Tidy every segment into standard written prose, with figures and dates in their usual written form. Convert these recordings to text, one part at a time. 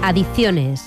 Adicciones.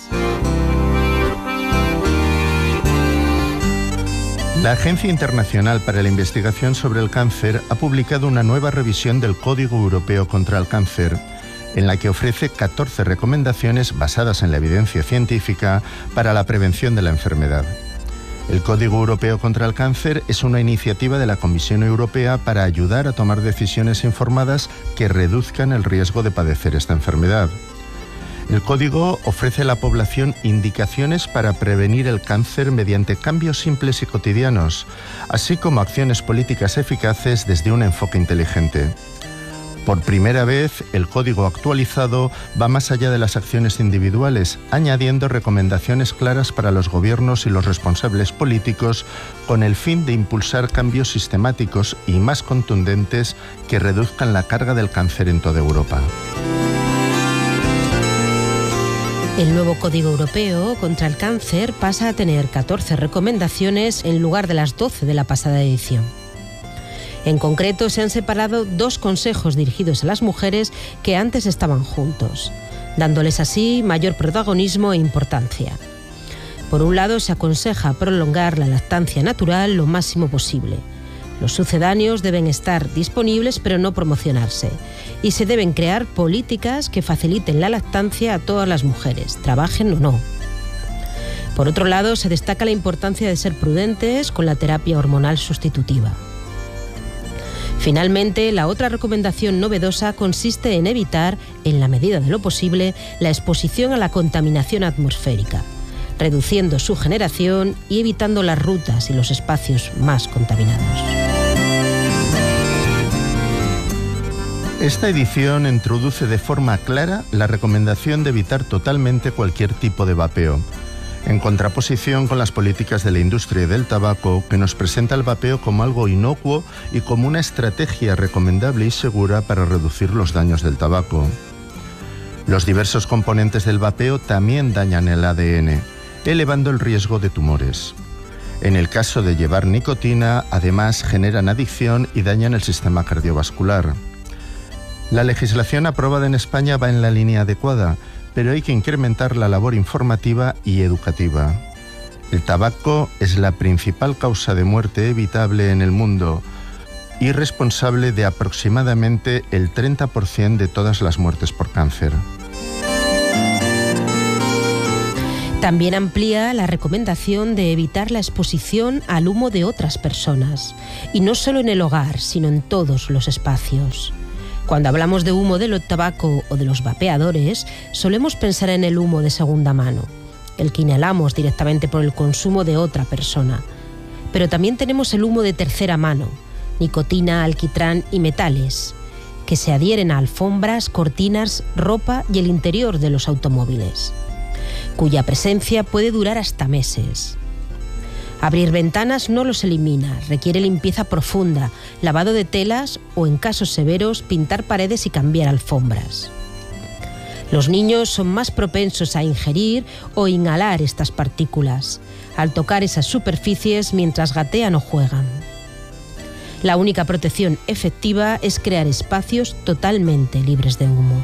La Agencia Internacional para la Investigación sobre el Cáncer ha publicado una nueva revisión del Código Europeo contra el Cáncer, en la que ofrece 14 recomendaciones basadas en la evidencia científica para la prevención de la enfermedad. El Código Europeo contra el Cáncer es una iniciativa de la Comisión Europea para ayudar a tomar decisiones informadas que reduzcan el riesgo de padecer esta enfermedad. El código ofrece a la población indicaciones para prevenir el cáncer mediante cambios simples y cotidianos, así como acciones políticas eficaces desde un enfoque inteligente. Por primera vez, el código actualizado va más allá de las acciones individuales, añadiendo recomendaciones claras para los gobiernos y los responsables políticos con el fin de impulsar cambios sistemáticos y más contundentes que reduzcan la carga del cáncer en toda Europa. El nuevo Código Europeo contra el Cáncer pasa a tener 14 recomendaciones en lugar de las 12 de la pasada edición. En concreto, se han separado 2 consejos dirigidos a las mujeres que antes estaban juntos, dándoles así mayor protagonismo e importancia. Por un lado, se aconseja prolongar la lactancia natural lo máximo posible. Los sucedáneos deben estar disponibles pero no promocionarse, y se deben crear políticas que faciliten la lactancia a todas las mujeres, trabajen o no. Por otro lado, se destaca la importancia de ser prudentes con la terapia hormonal sustitutiva. Finalmente, la otra recomendación novedosa consiste en evitar, en la medida de lo posible, la exposición a la contaminación atmosférica, reduciendo su generación y evitando las rutas y los espacios más contaminados. Esta edición introduce de forma clara la recomendación de evitar totalmente cualquier tipo de vapeo, en contraposición con las políticas de la industria del tabaco, que nos presenta el vapeo como algo inocuo y como una estrategia recomendable y segura para reducir los daños del tabaco. Los diversos componentes del vapeo también dañan el ADN, elevando el riesgo de tumores. En el caso de llevar nicotina, además generan adicción y dañan el sistema cardiovascular. La legislación aprobada en España va en la línea adecuada, pero hay que incrementar la labor informativa y educativa. El tabaco es la principal causa de muerte evitable en el mundo y responsable de aproximadamente el 30% de todas las muertes por cáncer. También amplía la recomendación de evitar la exposición al humo de otras personas, y no solo en el hogar, sino en todos los espacios. Cuando hablamos de humo del tabaco o de los vapeadores, solemos pensar en el humo de segunda mano, el que inhalamos directamente por el consumo de otra persona. Pero también tenemos el humo de tercera mano, nicotina, alquitrán y metales, que se adhieren a alfombras, cortinas, ropa y el interior de los automóviles, cuya presencia puede durar hasta meses. Abrir ventanas no los elimina, requiere limpieza profunda, lavado de telas o, en casos severos, pintar paredes y cambiar alfombras. Los niños son más propensos a ingerir o inhalar estas partículas, al tocar esas superficies mientras gatean o juegan. La única protección efectiva es crear espacios totalmente libres de humo.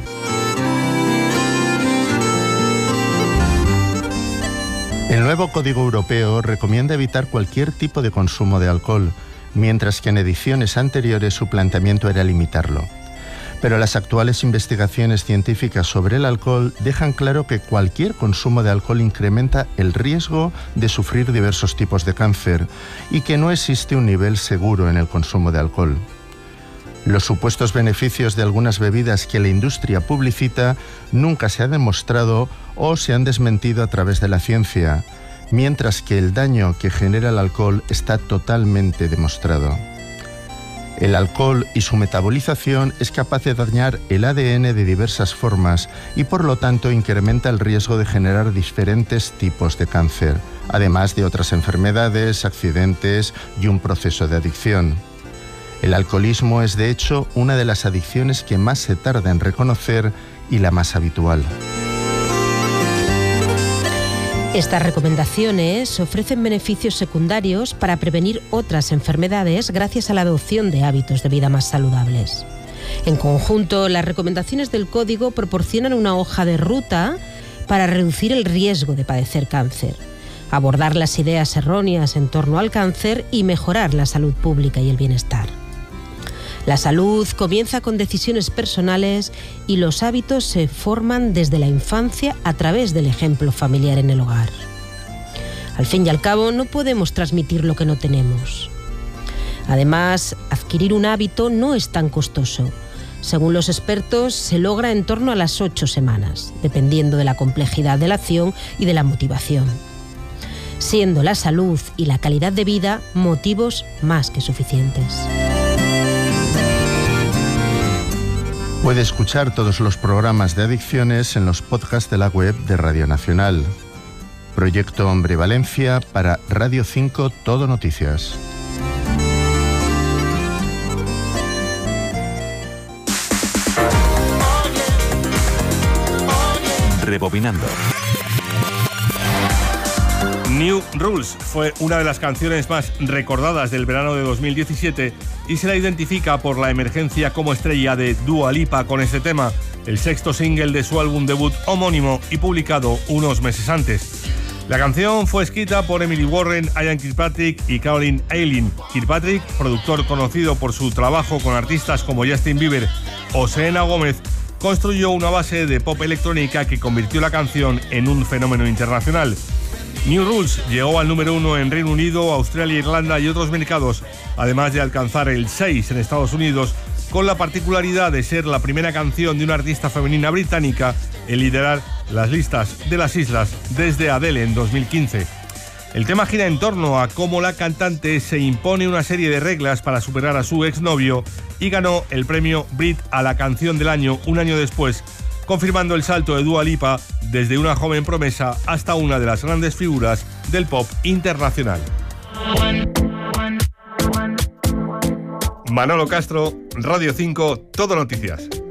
El nuevo Código Europeo recomienda evitar cualquier tipo de consumo de alcohol, mientras que en ediciones anteriores su planteamiento era limitarlo. Pero las actuales investigaciones científicas sobre el alcohol dejan claro que cualquier consumo de alcohol incrementa el riesgo de sufrir diversos tipos de cáncer y que no existe un nivel seguro en el consumo de alcohol. Los supuestos beneficios de algunas bebidas que la industria publicita nunca se han demostrado o se han desmentido a través de la ciencia, mientras que el daño que genera el alcohol está totalmente demostrado. El alcohol y su metabolización es capaz de dañar el ADN de diversas formas y por lo tanto incrementa el riesgo de generar diferentes tipos de cáncer, además de otras enfermedades, accidentes y un proceso de adicción. El alcoholismo es, de hecho, una de las adicciones que más se tarda en reconocer y la más habitual. Estas recomendaciones ofrecen beneficios secundarios para prevenir otras enfermedades gracias a la adopción de hábitos de vida más saludables. En conjunto, las recomendaciones del Código proporcionan una hoja de ruta para reducir el riesgo de padecer cáncer, abordar las ideas erróneas en torno al cáncer y mejorar la salud pública y el bienestar. La salud comienza con decisiones personales y los hábitos se forman desde la infancia a través del ejemplo familiar en el hogar. Al fin y al cabo, no podemos transmitir lo que no tenemos. Además, adquirir un hábito no es tan costoso. Según los expertos, se logra en torno a las 8 semanas, dependiendo de la complejidad de la acción y de la motivación, siendo la salud y la calidad de vida motivos más que suficientes. Puede escuchar todos los programas de adicciones en los podcasts de la web de Radio Nacional. Proyecto Hombre Valencia para Radio 5 Todo Noticias. Rebobinando. New Rules fue una de las canciones más recordadas del verano de 2017 y se la identifica por la emergencia como estrella de Dua Lipa con este tema, el 6º single de su álbum debut homónimo y publicado unos meses antes. La canción fue escrita por Emily Warren, Ian Kirkpatrick y Caroline Eileen. Kirkpatrick, productor conocido por su trabajo con artistas como Justin Bieber o Selena Gómez, construyó una base de pop electrónica que convirtió la canción en un fenómeno internacional. New Rules llegó al número 1 en Reino Unido, Australia, Irlanda y otros mercados, además de alcanzar el 6 en Estados Unidos, con la particularidad de ser la primera canción de una artista femenina británica en liderar las listas de las islas desde Adele en 2015. El tema gira en torno a cómo la cantante se impone una serie de reglas para superar a su exnovio y ganó el premio Brit a la canción del año un año después, confirmando el salto de Dua Lipa desde una joven promesa hasta una de las grandes figuras del pop internacional. Manolo Castro, Radio 5, Todo Noticias.